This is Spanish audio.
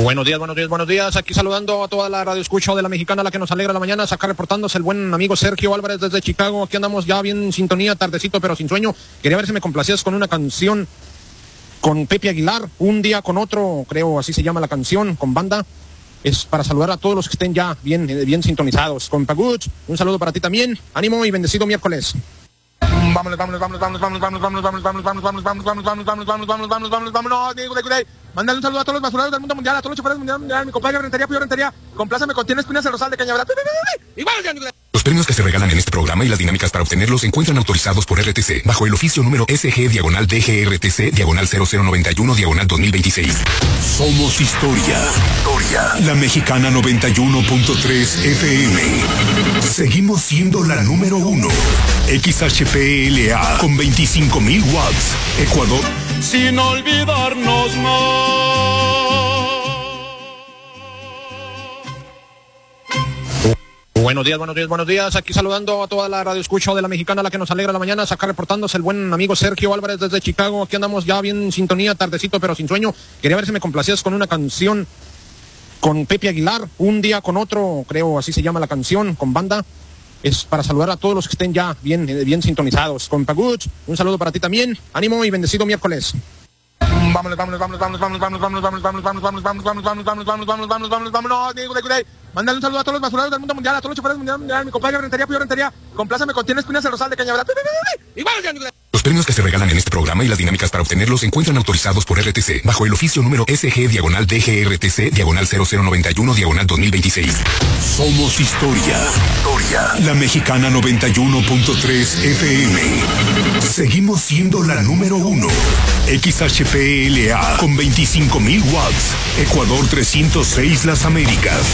Buenos días. Aquí saludando a toda la radio escucha de la Mexicana, la que nos alegra la mañana. Acá reportándose el buen amigo Sergio Álvarez desde Chicago. Aquí andamos ya bien en sintonía, tardecito pero sin sueño. Quería ver si me complacías con una canción con Pepe Aguilar, Un día con otro, creo así se llama la canción, con banda. Es para saludar a todos los que estén ya bien sintonizados. Con Paguch, un saludo para ti también. Ánimo y bendecido miércoles. Vámonos. Mándale un saludo a todos los basureros del mundo mundial, a todos los choferes mundial, mi compadre Rentería, compláceme con Tienes Espinas el Rosal de Cañaveral. Igual ya. Los premios que se regalan en este programa y las dinámicas para obtenerlos se encuentran autorizados por RTC bajo el oficio número SG/DGRTC/0091/2026. Somos historia. La Mexicana 91.3 FM. Seguimos siendo la número 1. XHPLA con 25,000 watts. Ecuador. Sin olvidarnos más. Buenos días. Aquí saludando a toda la radio escucha de la Mexicana, la que nos alegra la mañana. Acá reportándose el buen amigo Sergio Álvarez desde Chicago. Aquí andamos ya bien en sintonía, tardecito pero sin sueño. Quería ver si me complacías con una canción con Pepe Aguilar, Un día con otro, creo así se llama la canción, con banda. Es para saludar a todos los que estén ya bien sintonizados. Con Paguch, un saludo para ti también. Ánimo y bendecido miércoles. Vámonos. Mándale un saludo a todos los basureros del mundo mundial, a todos los choferes mundial, mi compadre Rentería, compláceme con Tienes Espinas el Rosal de Cañaveral. Igual ya. Los premios que se regalan en este programa y las dinámicas para obtenerlos se encuentran autorizados por RTC bajo el oficio número SG/DGRTC/0091/2026. Somos historia. La Mexicana 91.3 FM. Seguimos siendo la número 1. XHPLA con 25,000 watts. Ecuador 306 Las Américas.